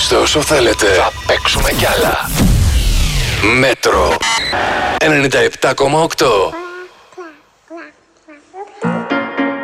Ακούστε όσο θέλετε. Θα παίξουμε κι άλλα. Μέτρο 97,8.